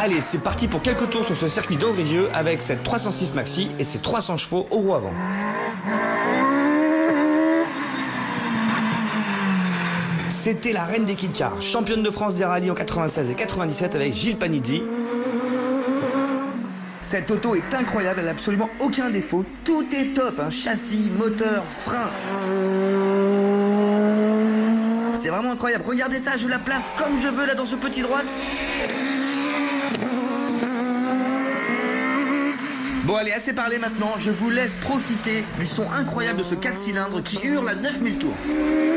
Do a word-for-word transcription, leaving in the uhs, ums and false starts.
Allez, c'est parti pour quelques tours sur ce circuit d'Andrivieux avec cette trois cent six Maxi et ses trois cents chevaux au roue avant. C'était la reine des kit-cars, championne de France des rallyes en quatre-vingt-seize et quatre-vingt-dix-sept avec Gilles Panizzi. Cette auto est incroyable, elle n'a absolument aucun défaut. Tout est top, hein, châssis, moteur, frein. C'est vraiment incroyable. Regardez ça, je la place comme je veux là dans ce petit droite. Bon allez, assez parlé maintenant, je vous laisse profiter du son incroyable de ce quatre cylindres qui hurle à neuf mille tours.